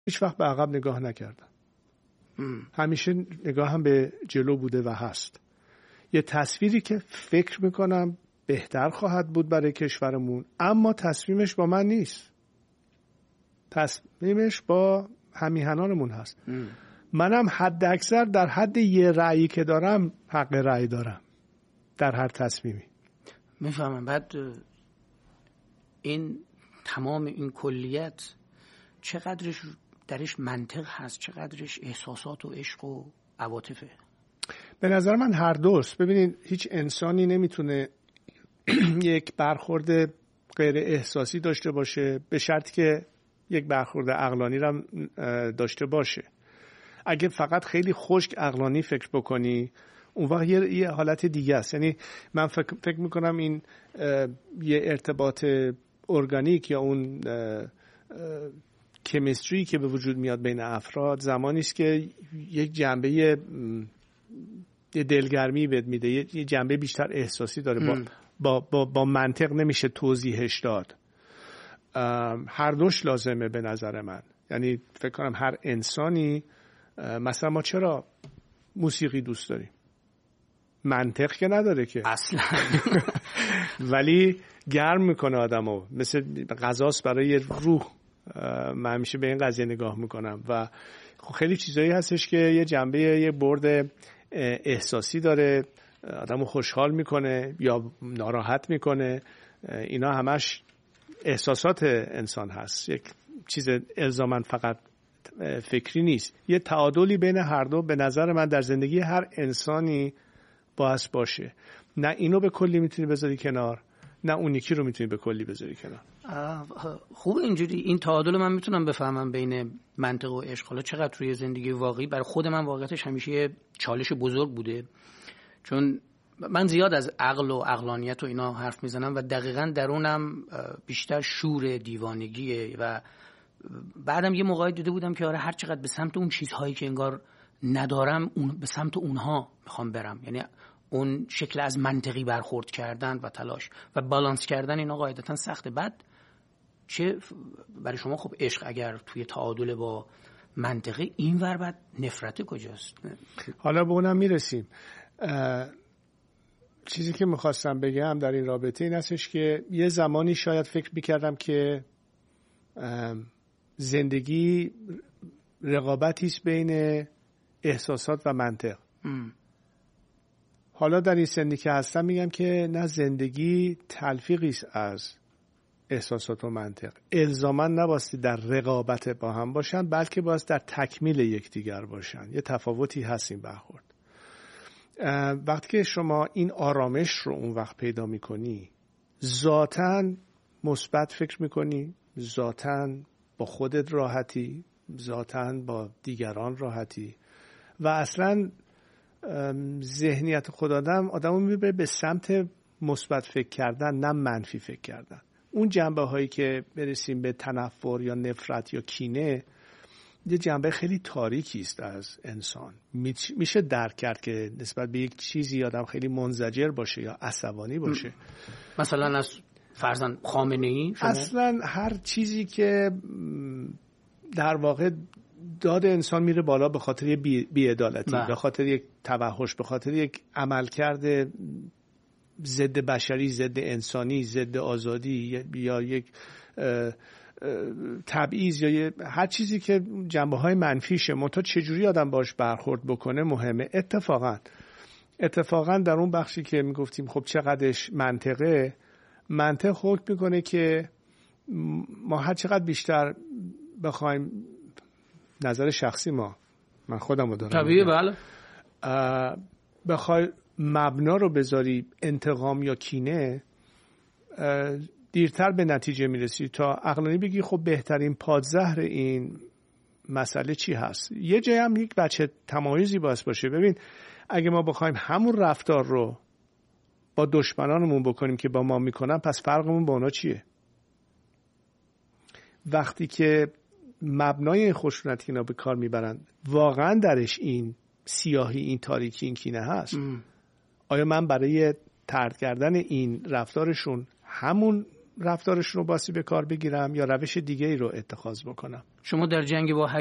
هیچ وقت به عقب نگاه نکردم. همیشه نگاهم به جلو بوده و هست. یه تصویری که فکر میکنم بهتر خواهد بود برای کشورمون، اما تصمیمش با من نیست، تصمیمش با همیهنانمون هست. منم حد اکثر در حد یه رأیی که دارم حق رأی دارم در هر تصمیمی. میفهمم. بعد این تمام این کلیت چقدرش درش منطق هست، چقدرش احساسات و عشق و عواطفه؟ به نظر من هر دوست. ببینید هیچ انسانی نمیتونه یک برخورد غیر احساسی داشته باشه به شرطی که یک برخورد عقلانی را داشته باشه. اگه فقط خیلی خشک عقلانی فکر بکنی اون وقت یه حالت دیگه است. یعنی من فکر میکنم این یه ارتباط ارگانیک یا اون کمیستری که به وجود میاد بین افراد زمانی است که یک جنبه یه دلگرمی بهت میده، یه جنبه بیشتر احساسی داره. با منطق نمیشه توضیحش داد. هر دوش لازمه به نظر من. یعنی فکر کنم هر انسانی، مثلا ما چرا موسیقی دوست داریم؟ منطق که نداره که اصلا ولی گرم میکنه آدمو، مثل غذاست برای روح. من همیشه به این قضیه نگاه میکنم و خیلی چیزایی هستش که یه جنبه یه برد احساسی داره، آدمو خوشحال میکنه یا ناراحت میکنه. اینا همش احساسات انسان هست، یک چیز الزاماً فقط فکری نیست. یه تعادلی بین هر دو به نظر من در زندگی هر انسانی باید باشه. نه اینو به کلی میتونی بذاری کنار، نه اون یکی رو میتونی به کلی بذاری کنار. خوب اینجوری این تعادل من میتونم بفهمم بین منطق و عشق. حالا چقدر توی زندگی واقعی برای خود من واقعیتش همیشه یه چالش بزرگ بوده، چون من زیاد از عقل و عقلانیت و اینا حرف میزنم و دقیقاً درونم بیشتر شور دیوانگیه و بعدم یه موقعی دیده بودم که آره هر چقدر به سمت اون چیزهایی که انگار ندارم به سمت اونها میخوام برم. یعنی اون شکل از منطقی برخورد کردن و تلاش و بالانس کردن اینا قاعدتا سخته. بعد چه برای شما خب عشق اگر توی تعادل با منطقی، این ور بعد نفرت کجاست؟ حالا به اونم میرسیم. چیزی که میخواستم بگم در این رابطه این هستش که یه زمانی شاید فکر میکردم که زندگی رقابتی است بین احساسات و منطق. حالا در این سنی که هستم میگم که نه، زندگی تلفیقی است از احساسات و منطق. الزاما نباستی در رقابت با هم باشن، بلکه باید در تکمیل یکدیگر باشن. یه تفاوتی هست این برخورد. وقتی که شما این آرامش رو اون وقت پیدا میکنی، ذاتاً مثبت فکر میکنی، ذاتاً با خودت راحتی، ذاتاً با دیگران راحتی و اصلاً ذهنیت خود آدمو میبره به سمت مثبت فکر کردن، نه منفی فکر کردن. اون جنبه هایی که برسیم به تنفر یا نفرت یا کینه، یه جنبه خیلی تاریکی است از انسان. میشه درک کرد که نسبت به یک چیزی آدم خیلی منزجر باشه یا عصبانی باشه. مثلا از فرضاً خامنه‌ای اصلا هر چیزی که در واقع داد انسان میره بالا به خاطر یه بی‌عدالتی، به خاطر یک توحش، به خاطر یک عملکرد ضد بشری، ضد انسانی، ضد آزادی یا یک تبعیض یا هر چیزی که جنبه‌های منفیشه. منتها چجوری آدم باش برخورد بکنه مهمه. اتفاقا در اون بخشی که میگفتیم خب چقدرش منطق حکم میکنه که ما هر چقدر بیشتر بخوایم، نظر شخصی من خودمو دارم طبیعیه بله، بخوای مبنا رو بذاری انتقام یا کینه، دیرتر به نتیجه میرسی تا عقلانی بگی خب بهترین پادزهر این مسئله چی هست. یه جایی هم یک بچه تمایزی باشه. ببین اگه ما بخوایم همون رفتار رو با دشمنانمون بکنیم که با ما میکنن، پس فرقمون با اونا چیه؟ وقتی که مبنای این خشونت اینا به کار میبرن واقعا درش این سیاهی، این تاریکی، این کینه هست، آیا من برای طرد کردن این رفتارشون همون رفتارشون رو باسی به کار بگیرم یا روش دیگه ای رو اتخاذ بکنم. شما در جنگ با